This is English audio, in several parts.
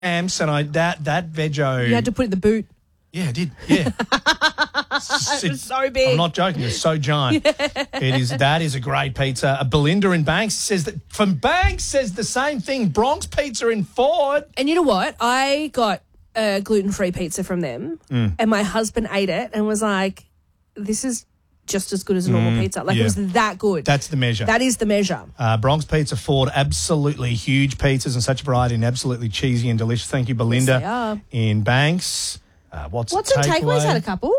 Amps and that veggie. You had to put it in the boot. Yeah, I did. Yeah. It was so big. I'm not joking. It's so giant. That is a great pizza. Belinda in Banks says the same thing. Bronx Pizza in Ford. And you know what? I got a gluten-free pizza from them, and my husband ate it and was like, "This is just as good as a normal pizza." Like, it was that good. That's the measure. That is the measure. Bronx Pizza Ford, absolutely huge pizzas and such a variety and absolutely cheesy and delicious. Thank you, Belinda Yes, they are. in Banks. What's in Takeaways had a couple.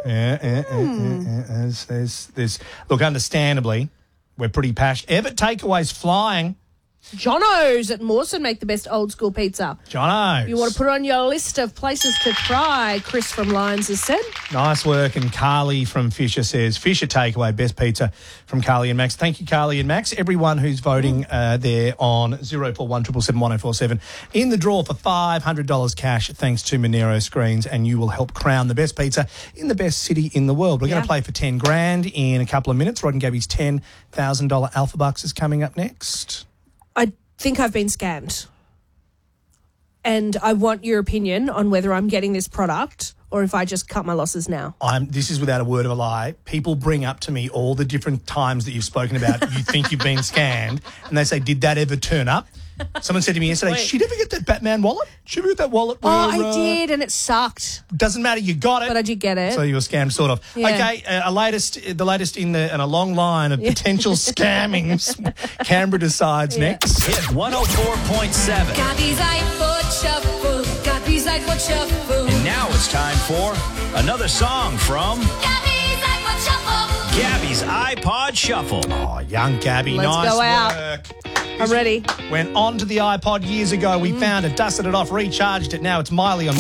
There's look, understandably, we're pretty passionate. Everett Takeaways flying. Jono's at Mawson make the best old school pizza. Jono's. You want to put it on your list of places to try, Chris from Lyons has said. Nice work. And Carly from Fisher says, Fisher Takeaway, best pizza from Carly and Max. Thank you, Carly and Max. Everyone who's voting there on 0417 777 1047 in the draw for $500 cash thanks to Monero Screens, and you will help crown the best pizza in the best city in the world. We're going to play for $10,000 in a couple of minutes. Rod and Gabby's $10,000 Alpha Bucks is coming up next. I think I've been scammed. And I want your opinion on whether I'm getting this product or if I just cut my losses now. This is without a word of a lie. People bring up to me all the different times that you've spoken about you think you've been scammed, and they say, did that ever turn up? Someone said to me yesterday, did she ever get that Batman wallet? She ever get that wallet? I did, and it sucked. Doesn't matter, you got it. But I did get it. So you were scammed, sort of. Yeah. Okay, the latest in a long line of potential scammings. Canberra decides next. Hit 104.7. Gabby's iPod Shuffle. Gabby's iPod Shuffle. And now it's time for another song from Gabby's iPod Shuffle. Gabby's iPod Shuffle. Oh, young Gabby, Let's nice go out. work. I'm ready. Went onto the iPod years ago. We found it, dusted it off, recharged it. Now it's Miley on